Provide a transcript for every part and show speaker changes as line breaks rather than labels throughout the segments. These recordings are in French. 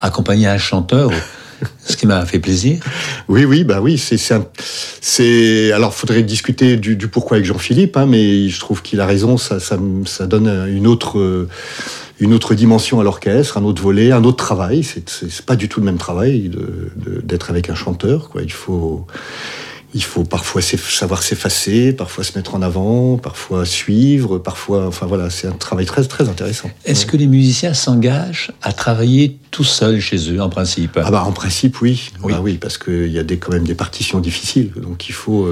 accompagner un chanteur, ce qui m'a fait plaisir.
Oui, alors, faudrait discuter du pourquoi avec Jean-Philippe, mais je trouve qu'il a raison. Ça donne une autre dimension à l'orchestre, un autre volet, un autre travail. C'est pas du tout le même travail d'être avec un chanteur, quoi. Il faut parfois savoir s'effacer, parfois se mettre en avant, parfois suivre, enfin voilà, c'est un travail très, très intéressant.
Est-ce que les musiciens s'engagent à travailler tout seuls chez eux, en principe ?
En principe, oui.
Oui.
Oui, parce qu'il y a quand même des partitions difficiles, donc il faut,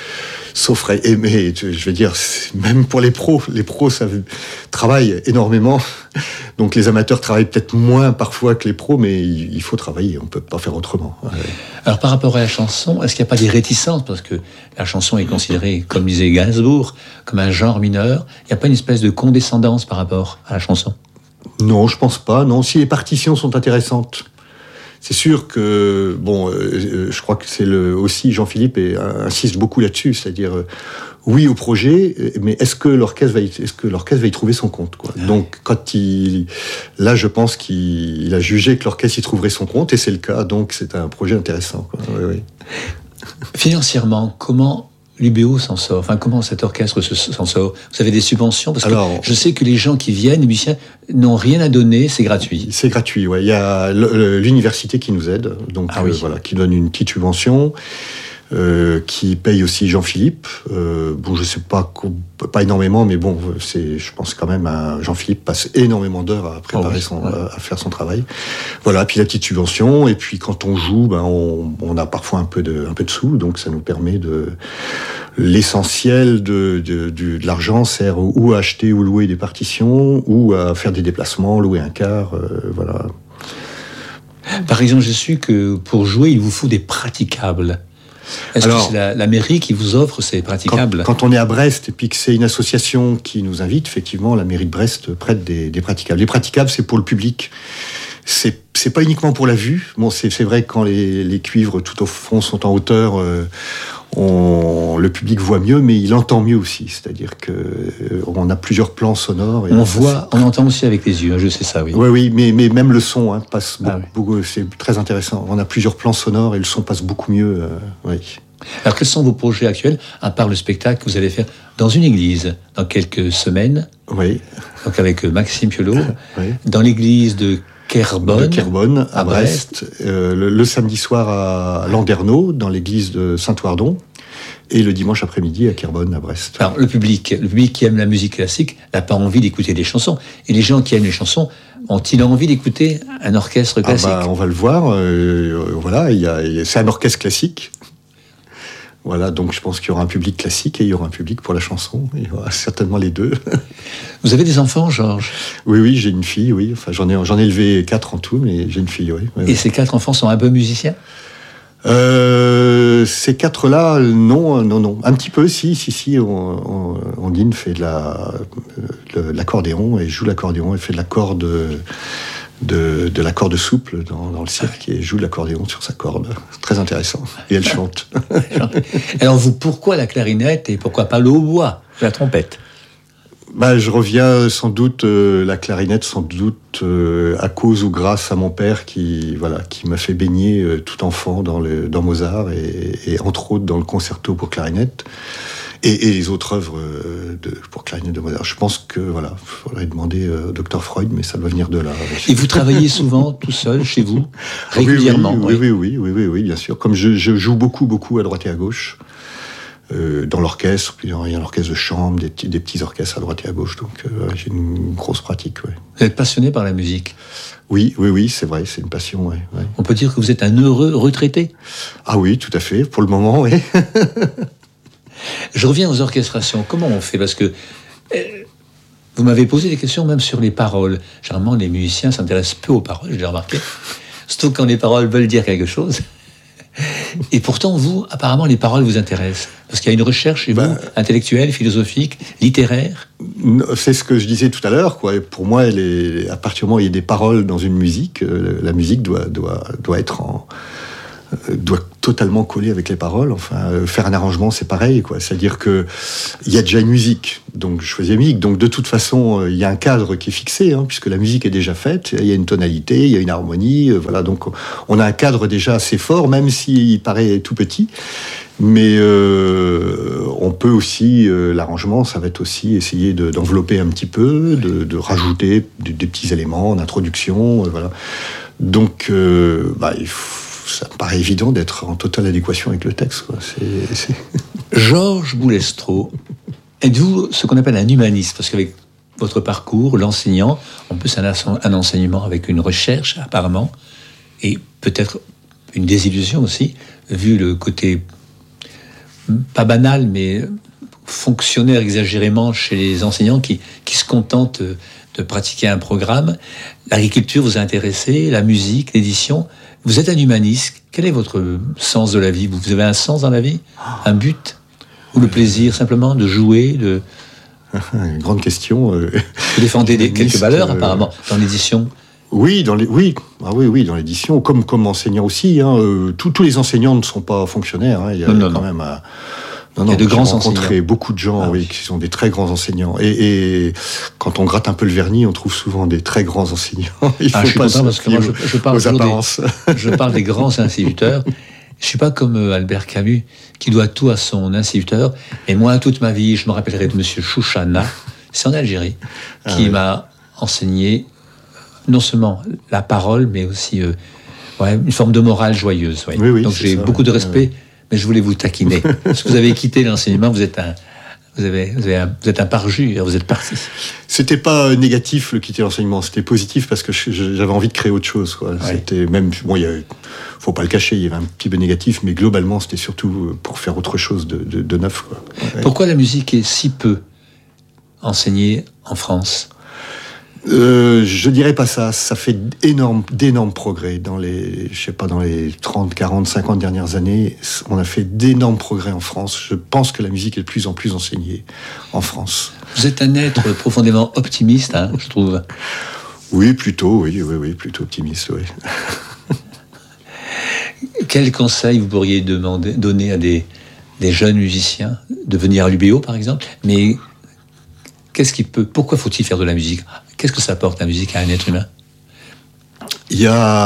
mais je veux dire, même pour les pros ça travaillent énormément, donc les amateurs travaillent peut-être moins parfois que les pros, mais il faut travailler, on peut pas faire autrement. Ouais.
Alors par rapport à la chanson, est-ce qu'il n'y a pas des réticences ? Parce que la chanson est considérée, comme disait Gainsbourg, comme un genre mineur. Il n'y a pas une espèce de condescendance par rapport à la chanson ?
Non, je pense pas. Non, si les partitions sont intéressantes. C'est sûr que, je crois que c'est aussi Jean-Philippe insiste beaucoup là-dessus, c'est-à-dire oui au projet, mais est-ce que l'orchestre va y trouver son compte, quoi. Donc là, je pense qu'il a jugé que l'orchestre y trouverait son compte, et c'est le cas. Donc c'est un projet intéressant, quoi. Oui.
Financièrement, comment l'UBO s'en sort ? Enfin, comment cet orchestre s'en sort ? Vous avez des subventions ? Parce que je sais que les gens qui viennent, les musiciens, n'ont rien à donner, c'est gratuit.
C'est gratuit, ouais. Il y a l'université qui nous aide, donc qui donne une petite subvention, qui paye aussi Jean-Philippe. Je sais pas énormément, mais je pense quand même Jean-Philippe passe énormément d'heures à préparer à faire son travail. Voilà, puis la petite subvention, et puis quand on joue, on a parfois un peu de sous, donc ça nous permet l'essentiel de l'argent sert ou à acheter ou louer des partitions, ou à faire des déplacements, louer un car, voilà.
Par exemple, j'ai su que pour jouer, il vous faut des praticables. Est-ce que c'est la mairie qui vous offre ces praticables ?
Quand on est à Brest et puis que c'est une association qui nous invite, effectivement, la mairie de Brest prête des praticables. Les praticables, c'est pour le public. C'est pas uniquement pour la vue. C'est vrai que quand les cuivres tout au fond sont en hauteur, le public voit mieux, mais il entend mieux aussi. C'est-à-dire que on a plusieurs plans sonores. Et
on entend aussi avec les yeux. Je sais ça, oui.
Oui, mais même le son passe beaucoup. C'est très intéressant. On a plusieurs plans sonores et le son passe beaucoup mieux. Oui.
Alors, quels sont vos projets actuels, à part le spectacle que vous allez faire dans une église dans quelques semaines ?
Oui.
Donc avec Maxime Piolo,
oui.
Dans l'église de
Kerbonne, à Brest, le samedi soir à Landerneau, dans l'église de Saint-Oardon, et le dimanche après-midi à Kerbonne, à Brest.
Alors, le public qui aime la musique classique n'a pas envie d'écouter des chansons. Et les gens qui aiment les chansons, ont-ils envie d'écouter un orchestre classique ?
On va le voir. C'est un orchestre classique. Voilà, donc je pense qu'il y aura un public classique et il y aura un public pour la chanson. Il y aura certainement les deux.
Vous avez des enfants, Georges ?
Oui, j'ai une fille, oui. Enfin, j'en ai élevé 4 en tout, mais j'ai une fille, oui.
Et ces 4 enfants sont un peu musiciens ?
Ces 4-là, non. Un petit peu, si. Ondine fait de l'accordéon, et joue l'accordéon, elle fait de la corde... de la corde souple dans le cirque, et joue de l'accordéon sur sa corde. C'est très intéressant. Et elle chante.
Alors pourquoi la clarinette et pourquoi pas le hautbois, la trompette ?
Je reviens sans doute, la clarinette, à cause ou grâce à mon père qui m'a fait baigner tout enfant dans Mozart et entre autres dans le concerto pour clarinette. Et les autres œuvres pour clarinette de Mozart. Je pense que, faudrait demander au docteur Freud, mais ça doit venir de là.
Et vous travaillez souvent tout seul, chez vous, régulièrement ?
Oui, bien sûr. Comme je joue beaucoup à droite et à gauche, dans l'orchestre, puis il y a un orchestre de chambre, des petits orchestres à droite et à gauche, donc j'ai une grosse pratique, ouais.
Vous êtes passionné par la musique ?
Oui, c'est vrai, c'est une passion, ouais.
On peut dire que vous êtes un heureux retraité ?
Ah oui, tout à fait, pour le moment, oui.
Je reviens aux orchestrations. Comment on fait ? Parce que vous m'avez posé des questions même sur les paroles. Généralement, les musiciens s'intéressent peu aux paroles, j'ai remarqué. Surtout quand les paroles veulent dire quelque chose. Et pourtant, vous, apparemment, les paroles vous intéressent. Parce qu'il y a une recherche chez vous, intellectuelle, philosophique, littéraire.
C'est ce que je disais tout à l'heure, quoi. Et pour moi, à partir du moment où il y a des paroles dans une musique, la musique doit être doit totalement coller avec les paroles. Enfin, faire un arrangement, c'est pareil, quoi. C'est-à-dire que il y a déjà une musique, donc je choisis la musique. Donc de toute façon, il y a un cadre qui est fixé, puisque la musique est déjà faite. Il y a une tonalité, il y a une harmonie, voilà. Donc on a un cadre déjà assez fort, même s'il paraît tout petit. Mais on peut aussi, l'arrangement, ça va être aussi essayer d'envelopper un petit peu, de rajouter des petits éléments en introduction, voilà. Donc, ça me paraît évident d'être en totale adéquation avec le texte, quoi.
Georges Boulestreau, êtes-vous ce qu'on appelle un humaniste? Parce qu'avec votre parcours, l'enseignant, en plus un enseignement avec une recherche, apparemment, et peut-être une désillusion aussi, vu le côté pas banal, mais fonctionnaire exagérément chez les enseignants qui se contentent de pratiquer un programme. L'agriculture vous a intéressé, la musique, l'édition. Vous êtes un humaniste. Quel est votre sens de la vie? Vous avez un sens dans la vie? Un but? Ou le plaisir simplement de jouer
Une grande question.
Vous défendez quelques valeurs apparemment dans l'édition.
Oui, dans l'édition, comme enseignant aussi. Tous les enseignants ne sont pas fonctionnaires. Il y a quand même. Il y a de grands enseignants. J'ai rencontré beaucoup de gens, qui sont des très grands enseignants. Et quand on gratte un peu le vernis, on trouve souvent des très grands enseignants. Il faut pas se
parce que moi, je parle aux apparences. Je parle des grands instituteurs. Je suis pas comme Albert Camus, qui doit tout à son instituteur. Et moi, toute ma vie, je me rappellerai de Monsieur Chouchana, c'est en Algérie, qui m'a enseigné non seulement la parole, mais aussi une forme de morale joyeuse.
Oui,
donc j'ai beaucoup de respect, mais je voulais vous taquiner. Parce que vous avez quitté l'enseignement, vous êtes un parjure, vous êtes parti.
C'était pas négatif, le quitter l'enseignement, c'était positif parce que j'avais envie de créer autre chose, quoi. C'était même, faut pas le cacher, il y avait un petit peu négatif, mais globalement, c'était surtout pour faire autre chose de neuf, quoi.
Pourquoi la musique est si peu enseignée en France?
Je dirais pas ça. Ça fait d'énormes progrès dans les 30, 40, 50 dernières années. On a fait d'énormes progrès en France. Je pense que la musique est de plus en plus enseignée en France.
Vous êtes un être profondément optimiste, je trouve.
Oui, plutôt optimiste, oui.
Quel conseil vous pourriez donner à des jeunes musiciens de venir à l'UBO, par exemple? Mais pourquoi faut-il faire de la musique? Qu'est-ce que ça apporte, la musique, à un être humain?
Il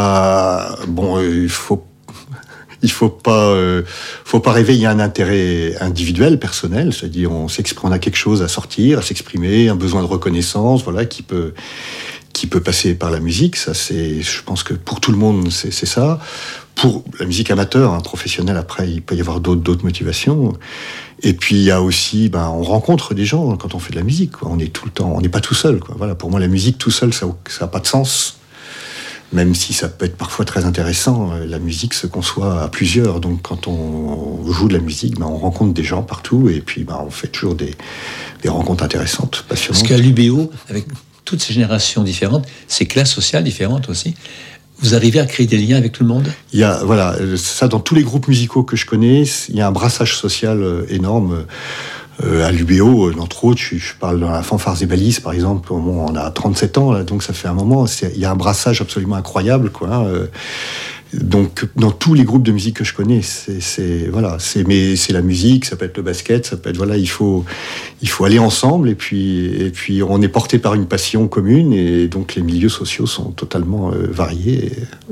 faut pas rêver. Il y a un intérêt individuel, personnel, c'est-à-dire on a quelque chose à sortir, à s'exprimer, un besoin de reconnaissance, voilà, qui peut passer par la musique. Ça, je pense que pour tout le monde, c'est ça. Pour la musique amateur, professionnelle, après, il peut y avoir d'autres motivations. Et puis, il y a aussi, on rencontre des gens quand on fait de la musique, quoi. On est tout le temps, on n'est pas tout seul, quoi. Voilà, pour moi, la musique tout seul, ça n'a pas de sens. Même si ça peut être parfois très intéressant, la musique se conçoit à plusieurs. Donc, quand on joue de la musique, on rencontre des gens partout. Et puis, on fait toujours des rencontres intéressantes, passionnantes.
Parce qu'à l'UBO, avec toutes ces générations différentes, ces classes sociales différentes aussi, vous arrivez à créer des liens avec tout le monde?
Il y a, ça dans tous les groupes musicaux que je connais, il y a un brassage social énorme. À l'UBO, entre autres, je parle dans la Fanfares et Balises, par exemple, on a 37 ans, là, donc ça fait un moment, il y a un brassage absolument incroyable, quoi. Donc, dans tous les groupes de musique que je connais, c'est la musique, ça peut être le basket, ça peut être, il faut aller ensemble, et puis on est porté par une passion commune, et donc les milieux sociaux sont totalement variés.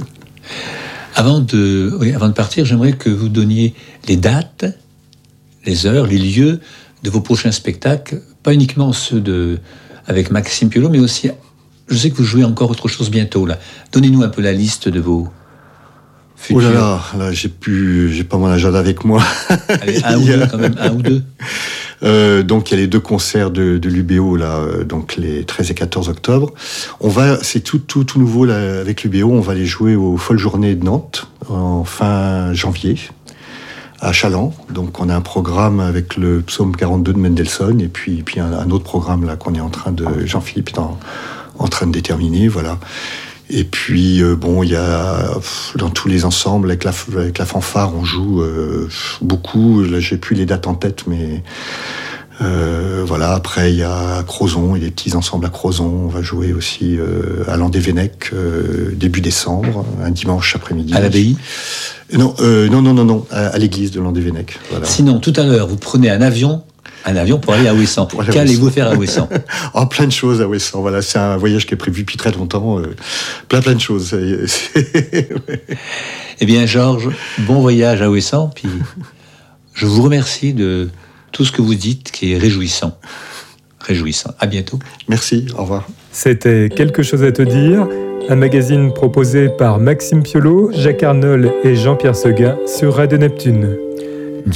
Avant de partir, j'aimerais que vous donniez les dates, les heures, les lieux de vos prochains spectacles, pas uniquement ceux avec Maxime Piolo, mais aussi, je sais que vous jouez encore autre chose bientôt, là. Donnez-nous un peu la liste de vos futurs.
Oh là, j'ai pas mon agenda avec moi.
Allez, un ou deux.
Donc il y a les 2 concerts de l'UBO, là, donc les 13 et 14 octobre. C'est tout nouveau, là, avec l'UBO, on va les jouer aux Folles Journées de Nantes, en fin janvier, à Chaland. Donc on a un programme avec le psaume 42 de Mendelssohn, et puis un autre programme là qu'on est en train Jean-Philippe est en train de déterminer, voilà. Et puis il y a dans tous les ensembles avec la fanfare, on joue beaucoup. Là, j'ai plus les dates en tête, mais Voilà, après il y a Crozon, il y a des petits ensembles à Crozon. On va jouer aussi à Landévennec début décembre, un dimanche après-midi.
À l'abbaye ?
Non, à l'église de Landévennec. Voilà.
Sinon, tout à l'heure, vous prenez un avion pour aller à Ouessant. Qu'allez-vous faire à Ouessant ?
Plein de choses à Ouessant. Voilà, c'est un voyage qui est prévu depuis très longtemps. Plein de choses.
Eh bien, Georges, bon voyage à Ouessant. Puis, je vous remercie de tout ce que vous dites, qui est réjouissant. Réjouissant. À bientôt.
Merci. Au revoir.
C'était Quelque chose à te dire, un magazine proposé par Maxime Piolo, Jacques Arnold et Jean-Pierre Seguin sur Radio Neptune.